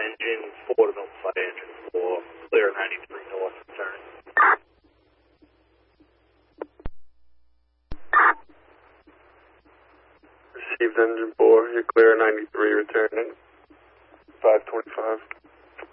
engine 4 to notify engine 4. Clear 93 north, returning. Received engine 4, you're clear 93, returning. 525.